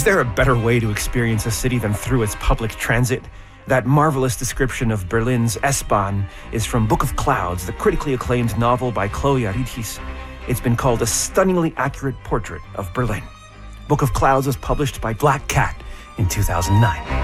there a better way to experience a city than through its public transit? That marvelous description of Berlin's S-Bahn is from Book of Clouds, the critically acclaimed novel by Chloe Aridhis. It's been called a stunningly accurate portrait of Berlin. Book of Clouds was published by Black Cat in 2009.